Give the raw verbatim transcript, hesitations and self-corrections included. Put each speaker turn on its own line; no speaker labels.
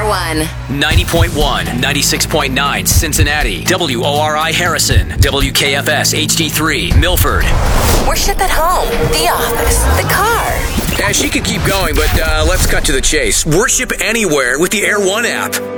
One.
ninety point one, ninety-six point nine, Cincinnati. W O R I Harrison. W K F S H D three, Milford.
Worship at home, the office, the car.
Yeah, she could keep going, but uh, let's cut to the chase. Worship anywhere with the Air One app.